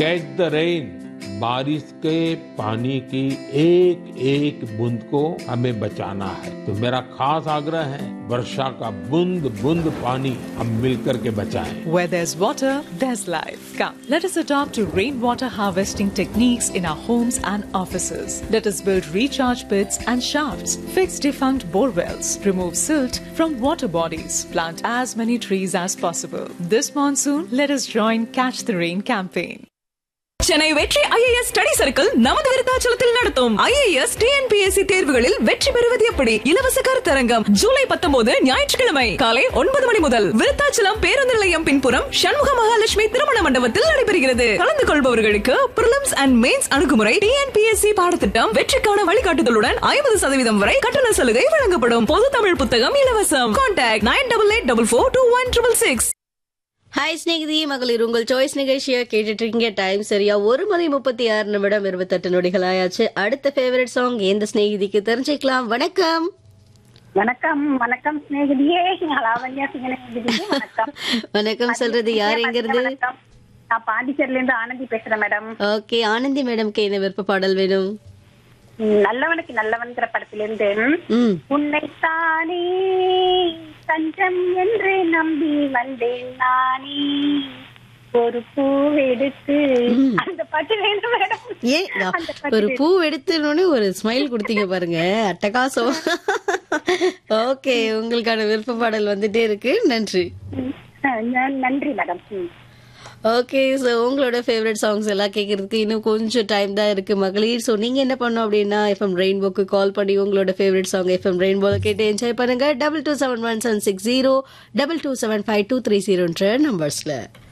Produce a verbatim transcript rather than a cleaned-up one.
Catch the rain, बारिश के पानी की एक एक बूंद को हमें बचाना है। तो मेरा खास आग्रह है, वर्षा का बूंद बूंद पानी हम मिलकर के बचाएं। Where there's water, there's life. Come, let us adopt to rainwater harvesting techniques in our homes and offices. Let us build recharge pits and shafts, fix defunct bore wells, remove silt from water bodies, plant as many trees as possible. This monsoon, let us join Catch the Rain campaign. Chennai வெற்றி IAS study circle நமது விருத்தாச்சலத்தில் நடத்தும் IAS TNPSC தேர்வுகளில் வெற்றி பெறுவது எப்படி இலவச கருத்தரங்கம் ஜூலை பத்தொன்பது ஞாயிற்றுக்கிழமை காலை ஒன்பது மணி முதல் விருத்தாச்சலம் பேருந்து நிலையம் பின்புறம் சண்முக மகாலட்சுமி திருமண மண்டபத்தில் நடைபெறுகிறது. கலந்து கொள்பவர்களுக்கு பிரிலிம்ஸ் அண்ட் மெயின்ஸ் அணுகுமுறை, டிஎன்பிஎஸ்சி பாடத்திட்டம், வெற்றிக்கான வழிகாட்டுதலுடன் ஐம்பது சதவீதம் வரை கட்டண சலுகை வழங்கப்படும். பொது தமிழ் புத்தகம் இலவசம். Contact nine double eight double four two one triple six. Hi Snehithi, மகளிர் உங்கள் சாய்ஸ் நிகழ்ச்சியை கேட்டுட்டு இருக்கீங்க. டைம் சரியா ஒரு மணி முப்பத்தி ஆறு நிமிடம் இருபத்தெட்டு நொடிகள் ஆயாச்சு. அடுத்த ஃபேவரட் சாங் எந்த ஸ்நேகிதிக்கு தெரிஞ்சுக்கலாம். வணக்கம். வணக்கம் வணக்கம் ஸ்நேகிதியே. லாவண்யா சிங்கனேகிதியே வணக்கம். வணக்கம் சொல்றது யார், எங்க இருந்து? நான் பாண்டிச்சேரில இருந்து ஆனந்தி பேசுறேன் மேடம். ஓகே ஆனந்தி மேடம்க்கு என்ன விருப்ப பாடல் வேணும்? நல்லவனுக்கு நல்லவன்கிற படத்திலிருந்து உன்னைத்தானே தஞ்சம் என்று நம்பி வந்தேன் நானே ஒரு பூ எடுத்து, அந்த பாட்டு வேணும் மேடம். ஏன் ஒரு பூ எடுத்துனோடனே ஒரு ஸ்மைல் கொடுத்தீங்க பாருங்க, அட்டகாசம். ஓகே, உங்களுக்கான விருப்ப பாடல் வந்துட்டே இருக்கு. நன்றி. நன்றி மேடம். ஓகே, ஸோ உங்களோட ஃபேவரட் சாங்ஸ் எல்லாம் கேட்கறதுக்கு இன்னும் கொஞ்சம் டைம் தான் இருக்கு மகளிர். ஸோ நீங்க என்ன பண்ணணும் அப்படின்னா எஃப்எம் ரெயின்போக்கு கால் பண்ணி உங்களோட ஃபேவரட் சாங் எஃப்எம் ரெயின்போல கேட்டு என்ஜாய் பண்ணுங்க. Double two seven one seven six zero double two seven five two three ஜீரோன்ற நம்பர்ஸ்ல.